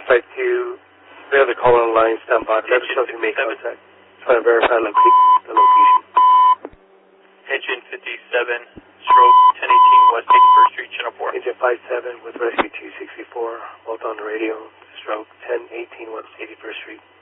Agent 52, we have the call on line, stand by. Let us know if you make contact. Trying to verify the location. Agent 57, stroke 1018 West 81st Street, Channel 4. Agent 57 with Rescue 264, both on the radio, stroke 1018 West 81st Street.